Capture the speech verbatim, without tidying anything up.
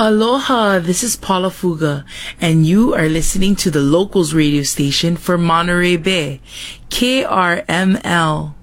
Aloha, this is Paula Fuga, and you are listening to the Locals radio station for Monterey Bay, K R M L.